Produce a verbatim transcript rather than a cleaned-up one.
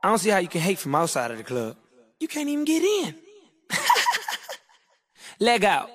I don't see how you can hate from outside of the club. You can't even get in. Leg out.